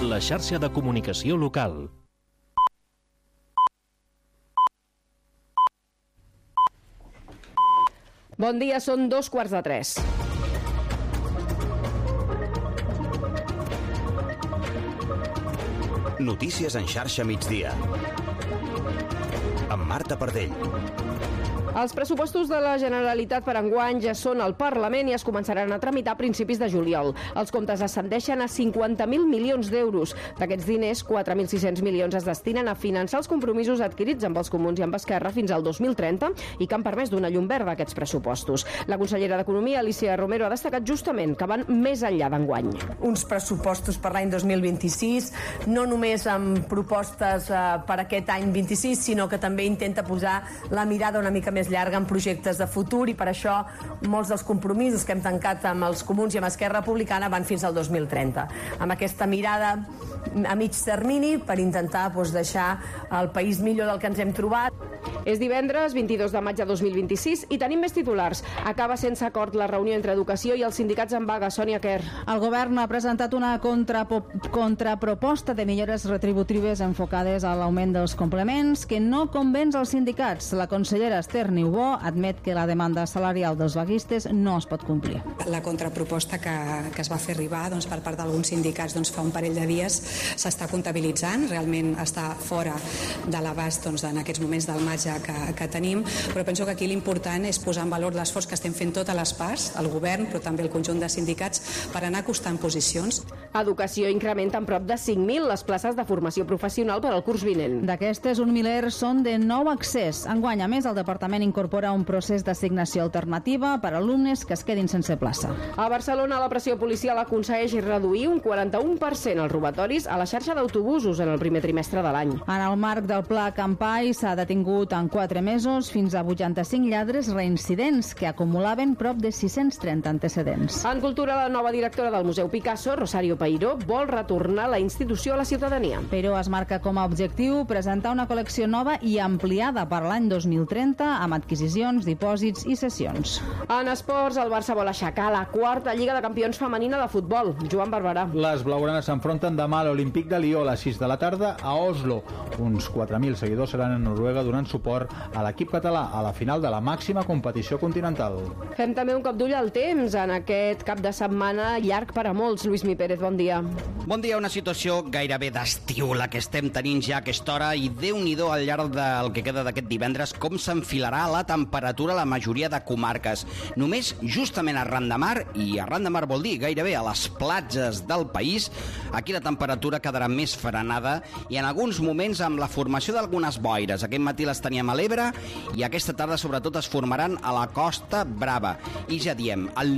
La xarxa de comunicació local. Bon dia, són 2:15. Notícies en xarxa migdia. Amb Marta Pardell. Els pressupostos de la Generalitat per enguany ja són al Parlament i es començaran a tramitar a principis de juliol. Els comptes ascendeixen a 50.000 milions d'euros. D'aquests diners, 4.600 milions es destinen a finançar els compromisos adquirits amb els comuns i amb Esquerra fins al 2030 i que han permès donar llum verda a aquests pressupostos. La consellera d'Economia, Alicia Romero, ha destacat justament que van més enllà d'enguany. Uns pressupostos per l'any 2026, no només amb propostes per aquest any 26, sinó que també intenta posar la mirada una mica més llarga en projectes de futur i per això molts dels compromisos que hem tancat amb els comuns i amb Esquerra Republicana van fins al 2030. Amb aquesta mirada a mig termini per intentar deixar el país millor del que ens hem trobat. És divendres 22 de maig de 2026 i tenim més titulars. Acaba sense acord la reunió entre Educació i els sindicats en vaga. Sònia Quer. El govern ha presentat una contraproposta de millores retributives enfocades a l'augment dels complements que no convenç els sindicats. La consellera Esther Niubó admet que la demanda salarial dels vaguistes no es pot complir. La contraproposta que es va fer arribar per part d'alguns sindicats fa un parell de dies s'està comptabilitzant, realment està fora de l'abast en aquests moments del marge que tenim, però penso que aquí l'important és posar en valor l'esforç que estem fent totes les parts, el govern però també el conjunt de sindicats, per anar acostant posicions. Educació incrementa en prop de 5.000 les places de formació professional per al curs vinent. D'aquestes, 1 miler són de nou accés. Enguany, a més, el departament incorpora un procés d'assignació alternativa per a alumnes que es quedin sense plaça. A Barcelona, la pressió policial aconsegueix reduir un 41% els robatoris a la xarxa d'autobusos en el primer trimestre de l'any. En el marc del Pla Campai s'ha detingut en 4 mesos fins a 85 lladres reincidents que acumulaven prop de 630 antecedents. En cultura, la nova directora del Museu Picasso, Rosario Peiró, vol retornar la institució a la ciutadania. Peiró es marca com a objectiu presentar una col·lecció nova i ampliada per l'any 2030 amb adquisicions, dipòsits i sessions. En esports, el Barça vol aixecar la quarta Lliga de Campions femenina de futbol. Joan Barberà. Les blaugranes s'enfronten demà a l'Olímpic de Lió a les 6 de la tarda a Oslo. Uns 4.000 seguidors seran a Noruega donant suport a l'equip català a la final de la màxima competició continental. Fem també un cop d'ull al temps en aquest cap de setmana llarg per a molts. Lluís Mi Pérez, bon dia. Bon dia, una situació gairebé d'estiu la que estem tenint ja a aquesta hora i Déu-n'hi-do al llarg del que queda d'aquest divendres com s'enfilarà la temperatura a la majoria de comarques. Només justament arran de mar, i arran de mar vol dir gairebé a les platges del país, aquí la temperatura quedarà més frenada i en alguns moments amb la formació d'algunes boires. Aquest matí les teníem a l'Ebre i aquesta tarda sobretot es formaran a la Costa Brava. I ja diem, el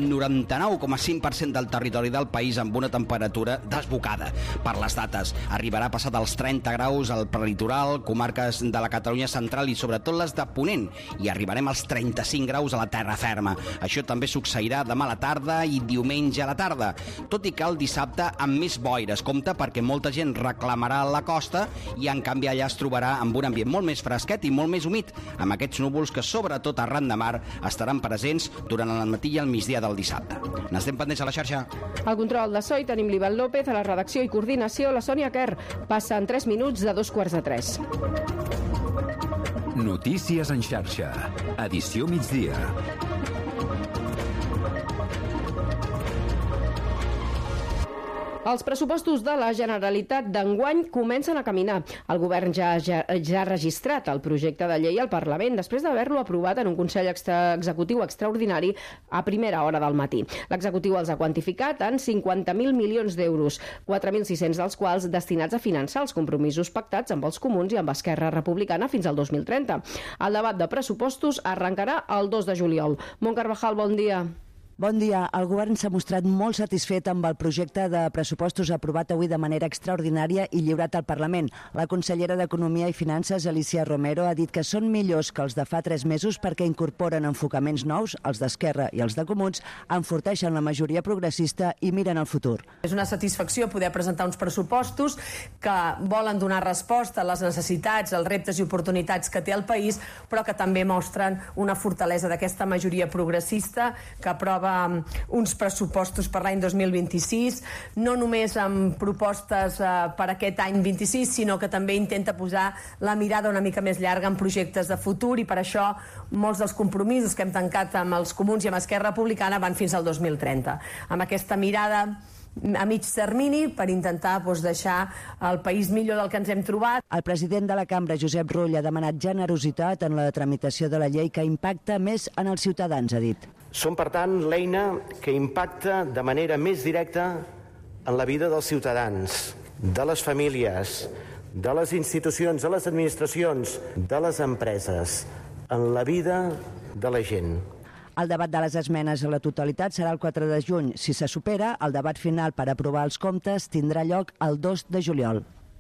99,5% del territori del país amb una temperatura desbocada per les dates. Arribarà passat els 30 graus al prelitoral, comarques de la Catalunya central i sobretot les de Ponent, i arribarem als 35 graus a la terra ferma. Això també succeirà demà a la tarda i diumenge a la tarda, tot i que el dissabte amb més boires. Compte perquè molta gent reclamarà la costa i en canvi allà es trobarà amb un ambient molt més fresquet i molt més humit, amb aquests núvols que sobretot arran de mar estaran presents durant el matí i el migdia del dissabte. N'estem pendents a la xarxa. Al control de so hi tenim l'Ivan López, a la redacció i coordinació la Sònia Quer. Passen 3 minuts de 2:15. Notícies en xarxa. Edició migdia. Els pressupostos de la Generalitat d'enguany comencen a caminar. El govern ja ha registrat el projecte de llei al Parlament després d'haver-lo aprovat en un Consell Executiu extraordinari a primera hora del matí. L'executiu els ha quantificat en 50.000 milions d'euros, 4.600 dels quals destinats a finançar els compromisos pactats amb els comuns i amb Esquerra Republicana fins al 2030. El debat de pressupostos arrencarà el 2 de juliol. Mont Carvajal, bon dia. Bon dia. El govern s'ha mostrat molt satisfet amb el projecte de pressupostos aprovat avui de manera extraordinària i lliurat al Parlament. La consellera d'Economia i Finances, Alicia Romero, ha dit que són millors que els de fa 3 mesos perquè incorporen enfocaments nous, els d'Esquerra i els de Comuns, enforteixen la majoria progressista i miren al futur. És una satisfacció poder presentar uns pressupostos que volen donar resposta a les necessitats, als reptes i oportunitats que té el país, però que també mostren una fortalesa d'aquesta majoria progressista que aprova aprovar uns pressupostos per l'any 2026, no només amb propostes per aquest any 26, sinó que també intenta posar la mirada una mica més llarga en projectes de futur, i per això molts dels compromisos que hem tancat amb els comuns i amb Esquerra Republicana van fins al 2030. Amb aquesta mirada a mig termini per intentar deixar el país millor del que ens hem trobat. El president de la Cambra, Josep Rull, ha demanat generositat en la tramitació de la llei que impacta més en els ciutadans, ha dit. Som, per tant, l'eina que impacta de manera més directa en la vida dels ciutadans, de les famílies, de les institucions, de les administracions, de les empreses, en la vida de la gent. El debat de les esmenes a la totalitat serà el 4 de juny. Si se supera, el debat final per aprovar els comptes tindrà lloc el 2 de juliol.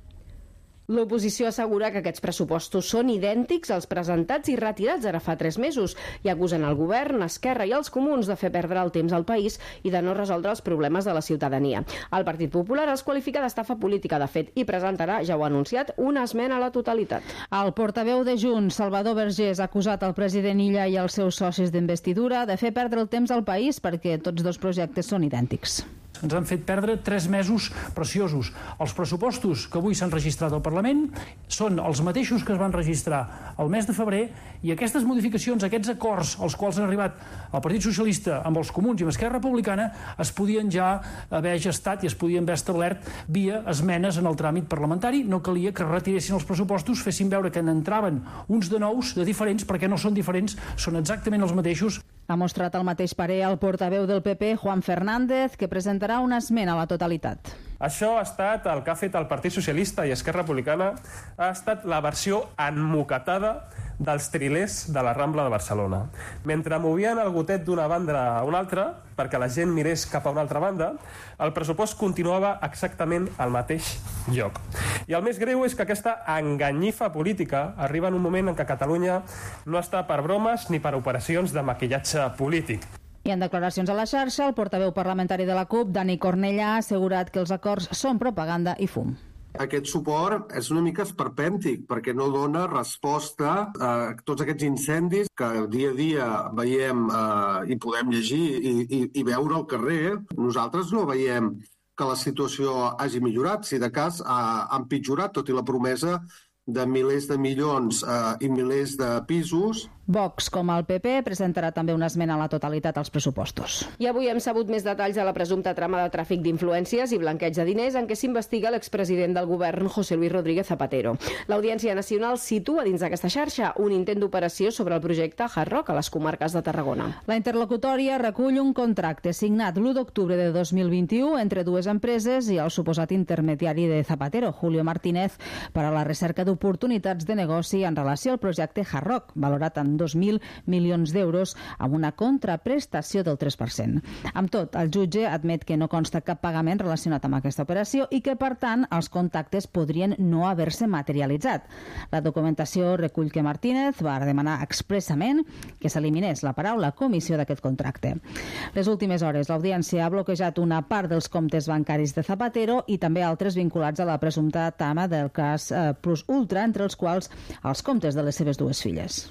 L'oposició assegura que aquests pressupostos són idèntics als presentats i retirats ara fa 3 mesos i acusen el govern, Esquerra i els comuns de fer perdre el temps al país i de no resoldre els problemes de la ciutadania. El Partit Popular els qualifica d'estafa política, de fet, i presentarà, ja ho ha anunciat, una esmena a la totalitat. El portaveu de Junts, Salvador Vergés, ha acusat el president Illa i els seus socis d'investidura de fer perdre el temps al país perquè tots dos projectes són idèntics. Ens han fet perdre 3 mesos preciosos. Els pressupostos que avui s'han registrat al Parlament són els mateixos que es van registrar el mes de febrer, i aquestes modificacions, aquests acords als quals han arribat el Partit Socialista amb els comuns i amb Esquerra Republicana es podien ja haver gestat i es podien haver establert via esmenes en el tràmit parlamentari. No calia que retiressin els pressupostos, fessin veure que n'entraven uns de nous, de diferents, perquè no són diferents, són exactament els mateixos. Ha mostrat el mateix parer el portaveu del PP, Juan Fernández, que presentarà una esmena a la totalitat. Això ha estat el que ha fet el Partit Socialista i Esquerra Republicana, ha estat la versió emmoquetada dels trilers de la Rambla de Barcelona. Mentre movien el gotet d'una banda a una altra, perquè la gent mirés cap a una altra banda, el pressupost continuava exactament al mateix lloc. I el més greu és que aquesta enganyifa política arriba en un moment en què Catalunya no està per bromes ni per operacions de maquillatge polític. I en declaracions a la xarxa, el portaveu parlamentari de la CUP, Dani Cornellà, ha assegurat que els acords són propaganda i fum. Aquest suport és una mica esperpèntic perquè no dona resposta a tots aquests incendis que dia a dia veiem i podem llegir i veure al carrer. Nosaltres no veiem que la situació hagi millorat, si de cas ha empitjorat, tot i la promesa de milers de milions i milers de pisos. Vox, com el PP, presentarà també una esmena a la totalitat als pressupostos. I avui hem sabut més detalls de la presumpta trama de tràfic d'influències i blanqueig de diners en què s'investiga l'expresident del govern, José Luis Rodríguez Zapatero. L'Audiència Nacional situa dins d'aquesta xarxa un intent d'operació sobre el projecte Hard Rock a les comarques de Tarragona. La interlocutòria recull un contracte signat l'1 d'octubre de 2021 entre dues empreses i el suposat intermediari de Zapatero, Julio Martínez, per a la recerca d'oportunitats de negoci en relació al projecte Hard Rock, valorat en 2.000 milions d'euros amb una contraprestació del 3%. Amb tot, el jutge admet que no consta cap pagament relacionat amb aquesta operació i que, per tant, els contactes podrien no haver-se materialitzat. La documentació recull que Martínez va demanar expressament que s'eliminés la paraula comissió d'aquest contracte. Les últimes hores, l'Audiència ha bloquejat una part dels comptes bancaris de Zapatero i també altres vinculats a la presumpta trama del cas Plus Ultra, entre els quals els comptes de les seves dues filles.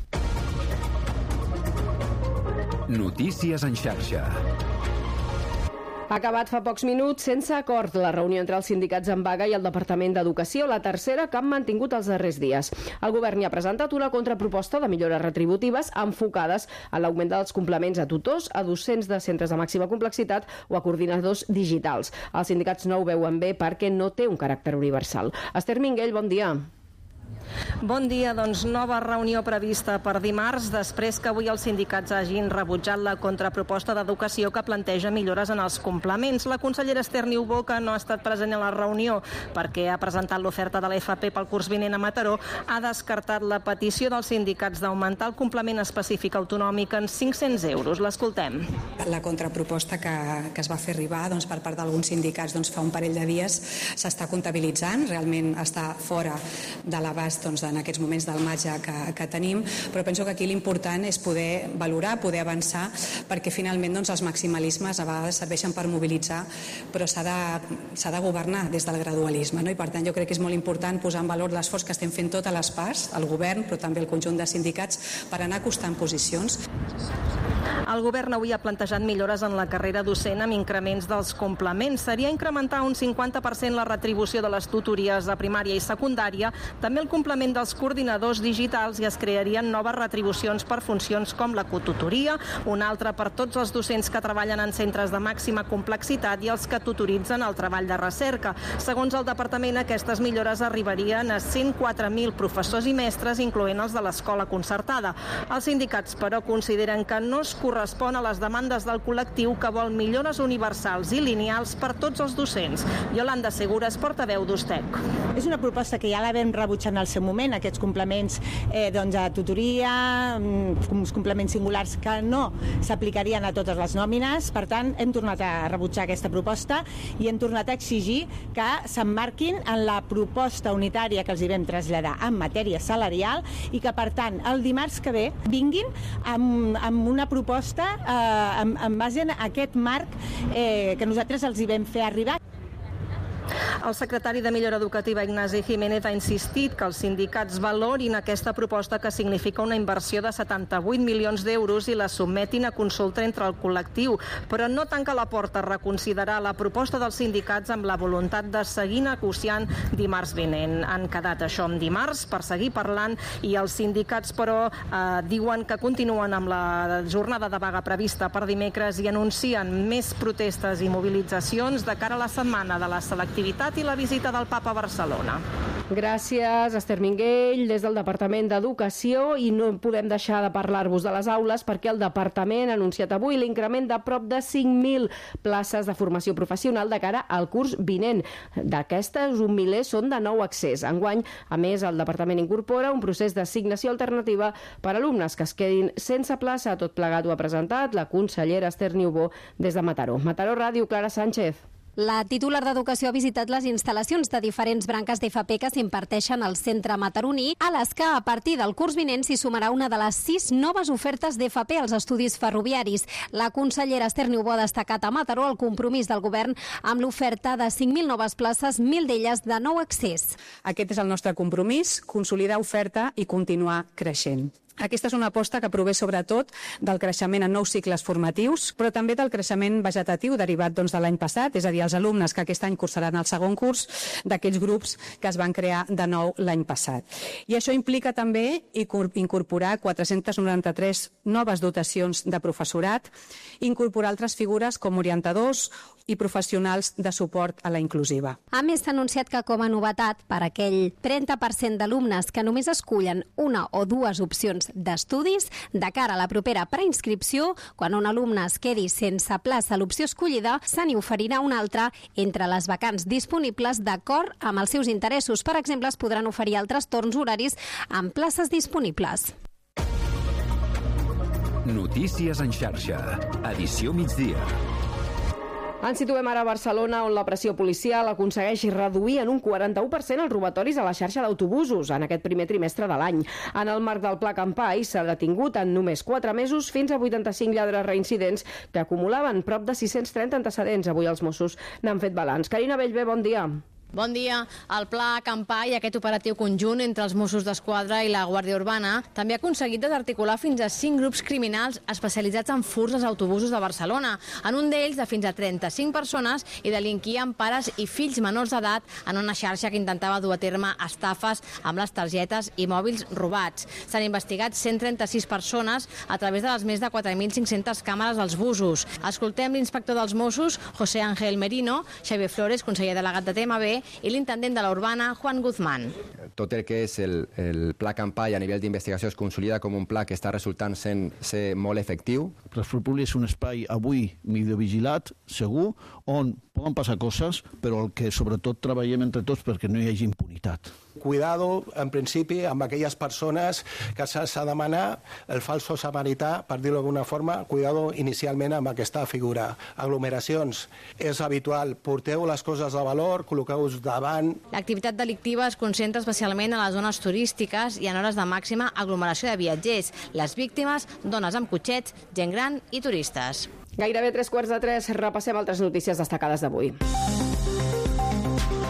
Notícies en xarxa. Ha acabat fa pocs minuts sense acord la reunió entre els sindicats en vaga i el Departament d'Educació, la tercera que han mantingut els darrers dies. El govern hi ha presentat una contraproposta de millores retributives enfocades a l'augment dels complements a tutors, a docents de centres de màxima complexitat o a coordinadors digitals. Els sindicats no ho veuen bé perquè no té un caràcter universal. Esther Minguell, bon dia. Bon dia, doncs nova reunió prevista per dimarts, després que avui els sindicats hagin rebutjat la contraproposta d'Educació que planteja millores en els complements. La consellera Esther Niubó, que no ha estat present a la reunió perquè ha presentat l'oferta de l'FP pel curs vinent a Mataró, ha descartat la petició dels sindicats d'augmentar el complement específic autonòmic en 500 euros. L'escoltem. La contraproposta que es va fer arribar per part d'alguns sindicats fa un parell de dies s'està comptabilitzant, realment està fora de l'abast en aquests moments del marge que tenim, però penso que aquí l'important és poder valorar, poder avançar, perquè finalment els maximalismes a vegades serveixen per mobilitzar, però s'ha de governar des del gradualisme, no? I per tant jo crec que és molt important posar en valor l'esforç que estem fent totes les parts, el govern, però també el conjunt de sindicats, per anar acostant posicions. El govern avui ha plantejat millores en la carrera docent amb increments dels complements. Seria incrementar un 50% la retribució de les tutories a primària i secundària, també el complement dels coordinadors digitals, i es crearien noves retribucions per funcions com la cotutoria, una altra per tots els docents que treballen en centres de màxima complexitat i els que tutoritzen el treball de recerca. Segons el departament, aquestes millores arribarien a 104.000 professors i mestres, incloent els de l'escola concertada. Els sindicats, però, consideren que no es correspon a les demandes del col·lectiu, que vol millores universals i lineals per tots els docents. Yolanda Segura, portaveu d'USTEC. És una proposta que ja la vam rebutjar en el seu moment, aquests complements a tutoria, uns complements singulars que no s'aplicarien a totes les nòmines. Per tant, hem tornat a rebutjar aquesta proposta i hem tornat a exigir que s'emmarquin en la proposta unitària que els hi vam traslladar en matèria salarial i que, per tant, el dimarts que ve vinguin amb una proposta en base a aquest marc que nosaltres els hi vam fer arribar. El secretari de Millora Educativa, Ignasi Jiménez, ha insistit que els sindicats valorin aquesta proposta, que significa una inversió de 78 milions d'euros, i la sotmetin a consulta entre el col·lectiu, però no tanca la porta a reconsiderar la proposta dels sindicats amb la voluntat de seguir negociant dimarts vinent. Han quedat això en dimarts per seguir parlant, i els sindicats, però, diuen que continuen amb la jornada de vaga prevista per dimecres i anuncien més protestes i mobilitzacions de cara a la setmana de la selectivitat i la visita del Papa a Barcelona. Gràcies, Esther Minguell, des del Departament d'Educació, i no podem deixar de parlar-vos de les aules perquè el Departament ha anunciat avui l'increment de prop de 5.000 places de formació professional de cara al curs vinent. D'aquestes, un miler són de nou accés. Enguany, a més, el Departament incorpora un procés d'assignació alternativa per a alumnes que es quedin sense plaça. Tot plegat ho ha presentat la consellera Esther Niubó des de Mataró. Mataró Ràdio, Clara Sánchez. La titular d'Educació ha visitat les instal·lacions de diferents branques d'FP que s'imparteixen al centre mataroní, a les que a partir del curs vinent s'hi sumarà una de les 6 noves ofertes d'FP als estudis ferroviaris. La consellera Esther Niubó ha destacat a Mataró el compromís del govern amb l'oferta de 5.000 noves places, 1.000 d'elles de nou accés. Aquest és el nostre compromís, consolidar oferta i continuar creixent. Aquesta és una aposta que prové sobretot del creixement en nous cicles formatius, però també del creixement vegetatiu derivat de l'any passat, és a dir, els alumnes que aquest any cursaran el segon curs d'aquells grups que es van crear de nou l'any passat. I això implica també incorporar 493 noves dotacions de professorat, incorporar altres figures com orientadors i professionals de suport a la inclusiva. A més, s'ha anunciat que, com a novetat, per aquell 30% d'alumnes que només escullen una o dues opcions d'estudis, de cara a la propera preinscripció, quan un alumne es quedi sense plaça a l'opció escollida, se n'hi oferirà una altra entre les vacants disponibles d'acord amb els seus interessos. Per exemple, es podran oferir altres torns horaris amb places disponibles. Notícies en xarxa. Edició migdia. Ens situem ara a Barcelona, on la pressió policial aconsegueix reduir en un 41% els robatoris a la xarxa d'autobusos en aquest primer trimestre de l'any. En el marc del Pla Campai s'ha detingut en només 4 mesos fins a 85 lladres reincidents que acumulaven prop de 630 antecedents. Avui els Mossos n'han fet balanç. Carina Bellver, bon dia. Bon dia. El Pla Campai, aquest operatiu conjunt entre els Mossos d'Esquadra i la Guàrdia Urbana, també ha aconseguit desarticular fins a 5 grups criminals especialitzats en furts als autobusos de Barcelona. En un d'ells, de fins a 35 persones, i delinquien pares i fills menors d'edat en una xarxa que intentava dur a terme estafes amb les targetes i mòbils robats. S'han investigat 136 persones a través de les més de 4.500 càmeres dels busos. Escoltem l'inspector dels Mossos, José Ángel Merino, Xavier Flores, conseller delegat de TMB, i l'intendent de la Urbana, Juan Guzmán. Tot el que és el Pla Campai a nivell d'investigació es consolida com un pla que està resultant ser molt efectiu. El transport públic és un espai avui videovigilat, segur, on poden passar coses, però el que sobretot treballem entre tots perquè no hi hagi impunitat. Cuidado, en principi, amb aquelles persones que s'ha de demanar el falso samarità, per dir-ho d'alguna forma, cuidado inicialment amb aquesta figura. Aglomeracions és habitual, porteu les coses de valor, col·loqueu-vos davant. L'activitat delictiva es concentra especialment a les zones turístiques i en hores de màxima aglomeració de viatgers. Les víctimes, dones amb cotxets, gent gran i turistes. Gairebé 3:15, repassem altres notícies destacades d'avui.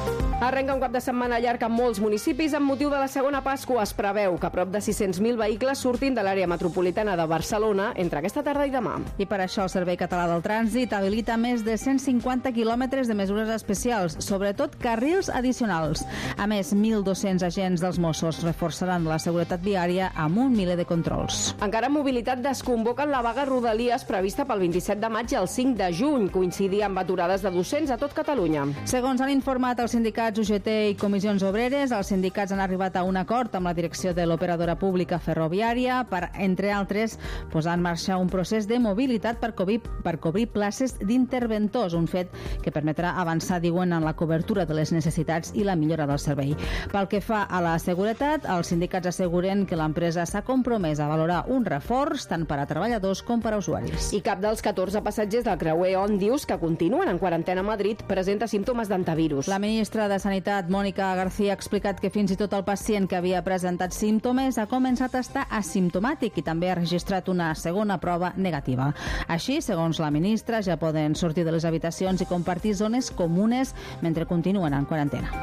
Arrenca un cap de setmana llarg en molts municipis amb motiu de la segona Pasqua. Es preveu que prop de 600.000 vehicles surtin de l'àrea metropolitana de Barcelona entre aquesta tarda i demà. I per això el Servei Català del Trànsit habilita més de 150 quilòmetres de mesures especials, sobretot carrils addicionals. A més, 1.200 agents dels Mossos reforçaran la seguretat viària amb un miler de controls. Encara en mobilitat desconvoquen la vaga Rodalies prevista pel 27 de maig i el 5 de juny. Coincidia amb aturades de docents a tot Catalunya. Segons han informat els sindicats UGT i Comissions Obreres, els sindicats han arribat a un acord amb la direcció de l'operadora pública ferroviària per, entre altres, posar en marxa un procés de mobilitat per cobrir places d'interventors, un fet que permetrà avançar, diuen, en la cobertura de les necessitats i la millora del servei. Pel que fa a la seguretat, els sindicats asseguren que l'empresa s'ha compromès a valorar un reforç tant per a treballadors com per a usuaris. I cap dels 14 passatgers del creuer Òndius que continuen en quarantena a Madrid presenta símptomes d'antivirus. La ministra de Sanitat, Mònica García, ha explicat que fins i tot el pacient que havia presentat símptomes ha començat a estar asimptomàtic i també ha registrat una segona prova negativa. Així, segons la ministra, ja poden sortir de les habitacions i compartir zones comunes mentre continuen en quarantena.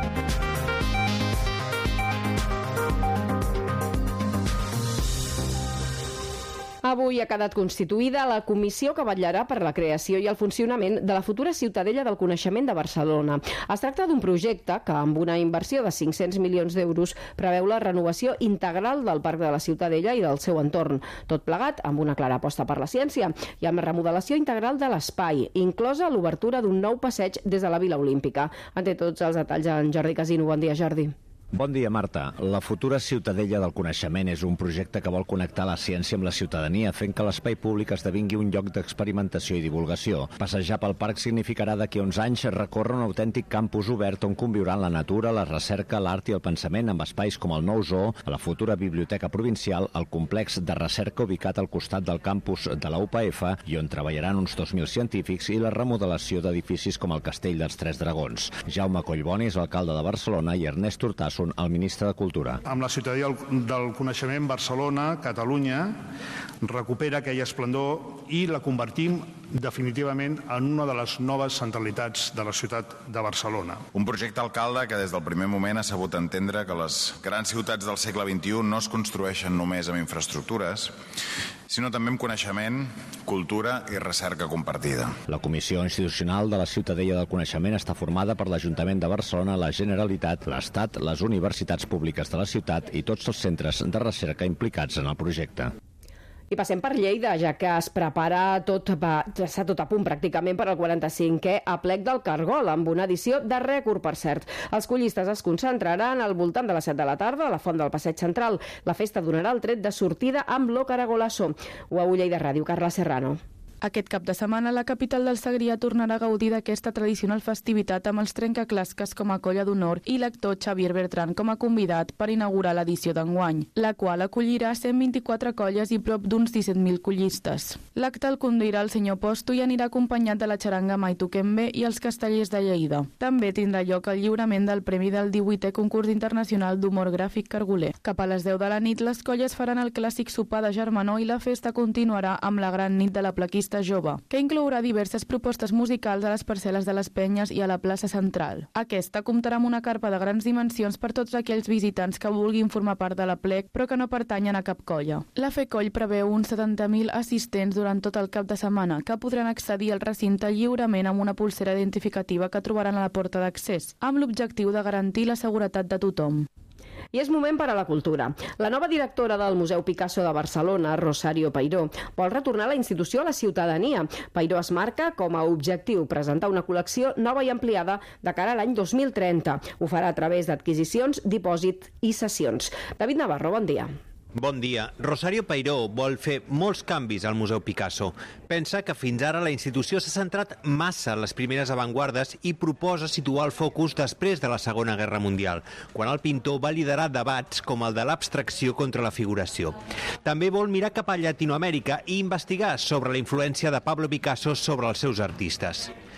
Avui ha quedat constituïda la comissió que vetllarà per la creació i el funcionament de la futura Ciutadella del Coneixement de Barcelona. Es tracta d'un projecte que, amb una inversió de 500 milions d'euros, preveu la renovació integral del Parc de la Ciutadella i del seu entorn. Tot plegat amb una clara aposta per la ciència i amb la remodelació integral de l'espai, inclosa l'obertura d'un nou passeig des de la Vila Olímpica. En té tots els detalls en Jordi Casino. Bon dia, Jordi. Bon dia, Marta. La futura Ciutadella del Coneixement és un projecte que vol connectar la ciència amb la ciutadania, fent que l'espai públic esdevingui un lloc d'experimentació i divulgació. Passejar pel parc significarà d'aquí a uns anys recórrer un autèntic campus obert on conviuran la natura, la recerca, l'art i el pensament amb espais com el nou zoo, la futura Biblioteca Provincial, el complex de recerca ubicat al costat del campus de la UPF i on treballaran uns 2.000 científics i la remodelació d'edificis com el Castell dels Tres Dragons. Jaume Collboni és l'alcalde de Barcelona i Ernest Hurtado, el ministre de Cultura. Amb la Ciutadella del Coneixement, Barcelona, Catalunya, recupera aquell esplendor i la convertim definitivament en una de les noves centralitats de la ciutat de Barcelona. Un projecte, alcalde, que des del primer moment ha sabut entendre que les grans ciutats del segle XXI no es construeixen només amb infraestructures, sinó també amb coneixement, cultura i recerca compartida. La Comissió Institucional de la Ciutadella del Coneixement està formada per l'Ajuntament de Barcelona, la Generalitat, l'Estat, les universitats públiques de la ciutat i tots els centres de recerca implicats en el projecte. I passem per Lleida, ja que es prepara s'ha tot a punt pràcticament per al 45è aplec del Cargol, amb una edició de rècord, per cert. Els collistes es concentraran al voltant de les 7 de la tarda a la Font del Passeig Central. La festa donarà el tret de sortida amb l'O Caragolasso. UAU Lleida Ràdio, Carla Serrano. Aquest cap de setmana, la capital del Segrià tornarà a gaudir d'aquesta tradicional festivitat amb els trencaclasques com a colla d'honor i l'actor Xavier Bertran com a convidat per inaugurar l'edició d'enguany, la qual acollirà 124 colles i prop d'uns 17.000 collistes. L'acte el conduirà el senyor Posto i anirà acompanyat de la xaranga Maituquembe i els castellers de Lleida. També tindrà lloc el lliurament del premi del 18è concurs internacional d'humor gràfic Cargoler. Cap a les 10 de la nit, les colles faran el clàssic sopar de germanor i la festa continuarà amb la gran nit de la plaquista jove, que inclourà diverses propostes musicals a les parcel·les de les Penyes i a la plaça Central. Aquesta comptarà amb una carpa de grans dimensions per tots aquells visitants que vulguin formar part de l'aplec però que no pertanyen a cap colla. La FECOLL preveu uns 70.000 assistents durant tot el cap de setmana que podran accedir al recinte lliurement amb una pulsera identificativa que trobaran a la porta d'accés, amb l'objectiu de garantir la seguretat de tothom. I és moment per a la cultura. La nova directora del Museu Picasso de Barcelona, Rosario Peiró, vol retornar la institució a la ciutadania. Peiró es marca com a objectiu presentar una col·lecció nova i ampliada de cara a l'any 2030. Ho farà a través d'adquisicions, dipòsit i sessions. David Navarro, bon dia. Bon dia. Rosario Peiró vol fer molts canvis al Museu Picasso. Pensa que fins ara la institució s'ha centrat massa en les primeres avantguardes i proposa situar el focus després de la Segona Guerra Mundial, quan el pintor va liderar debats com el de l'abstracció contra la figuració. També vol mirar cap a Llatinoamèrica i investigar sobre la influència de Pablo Picasso sobre els seus artistes.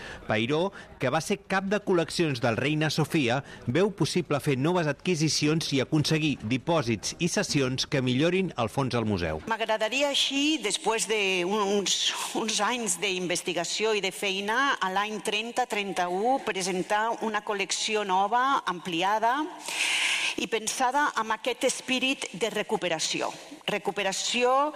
Peiró, que va ser cap de col·leccions del Reina Sofia, veu possible fer noves adquisicions i aconseguir dipòsits i cessions que millorin el fons al museu. M'agradaria així, després d'uns anys d'investigació i de feina, a l'any 30-31 presentar una col·lecció nova, ampliada i pensada amb aquest espírit de recuperació. Recuperació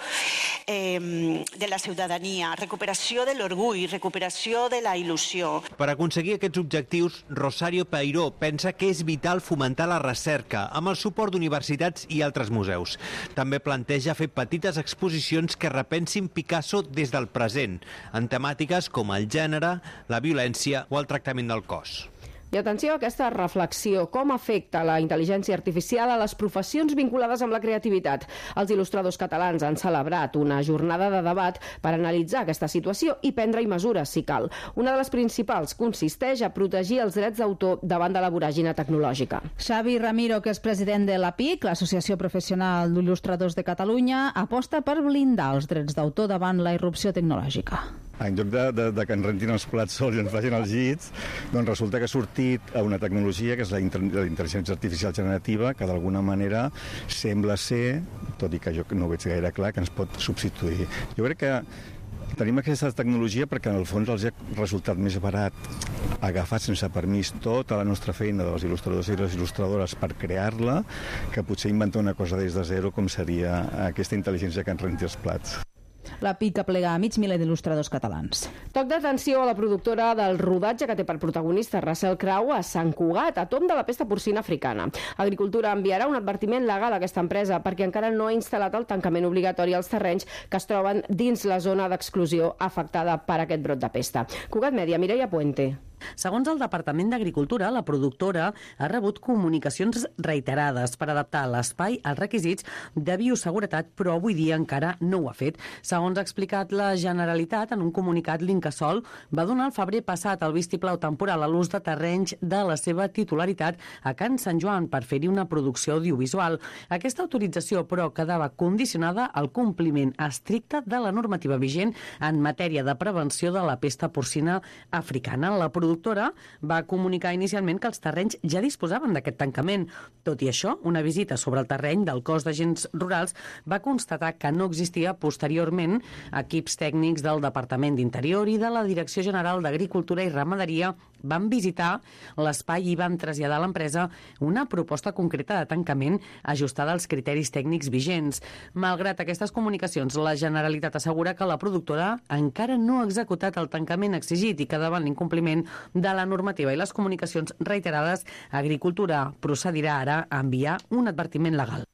de la ciutadania, recuperació de l'orgull, recuperació de la il·lusió. Per aconseguir aquests objectius, Rosario Peiró pensa que és vital fomentar la recerca amb el suport d'universitats i altres museus. També planteja fer petites exposicions que repensin Picasso des del present, en temàtiques com el gènere, la violència o el tractament del cos. I atenció a aquesta reflexió, com afecta la intel·ligència artificial a les professions vinculades amb la creativitat. Els il·lustradors catalans han celebrat una jornada de debat per analitzar aquesta situació i prendre-hi mesures, si cal. Una de les principals consisteix a protegir els drets d'autor davant de la voràgina tecnològica. Xavi Ramiro, que és president de l'APIC, l'Associació Professional d'Il·lustradors de Catalunya, aposta per blindar els drets d'autor davant la irrupció tecnològica. En lloc de que ens rentin els plats sols i ens facin els llits, doncs resulta que ha sortit una tecnologia que és la intel·ligència artificial generativa, que d'alguna manera sembla ser, tot i que jo no ho veig gaire clar, que ens pot substituir. Jo crec que tenim aquesta tecnologia perquè en el fons els ha resultat més barat agafar sense permís tota la nostra feina dels il·lustradors i les il·lustradores per crear-la, que potser inventar una cosa des de zero com seria aquesta intel·ligència que ens renti els plats. La PIC aplega a mig miler d'il·lustradors catalans. Toc d'atenció a la productora del rodatge que té per protagonista Russell Crowe a Sant Cugat, a tomb de la pesta porcina africana. Agricultura enviarà un advertiment legal a aquesta empresa perquè encara no ha instal·lat el tancament obligatori als terrenys que es troben dins la zona d'exclusió afectada per aquest brot de pesta. Cugat Mèdia, Mireia Puente. Segons el Departament d'Agricultura, la productora ha rebut comunicacions reiterades per adaptar l'espai als requisits de bioseguretat, però avui dia encara no ho ha fet. Segons ha explicat la Generalitat, en un comunicat, l'Incasòl va donar el febrer passat el vistiplau temporal a l'ús de terrenys de la seva titularitat a Can Sant Joan per fer-hi una producció audiovisual. Aquesta autorització, però, quedava condicionada al compliment estricte de la normativa vigent en matèria de prevenció de la pesta porcina africana. La productora va comunicar inicialment que els terrenys ja disposaven d'aquest tancament. Tot i això, una visita sobre el terreny del cos d'agents rurals va constatar que no existia posteriorment. Equips tècnics del Departament d'Interior i de la Direcció General d'Agricultura i Ramaderia van visitar l'espai i van traslladar a l'empresa una proposta concreta de tancament ajustada als criteris tècnics vigents. Malgrat aquestes comunicacions, la Generalitat assegura que la productora encara no ha executat el tancament exigit i que davant l'incompliment de la normativa i les comunicacions reiterades, Agricultura procedirà ara a enviar un advertiment legal.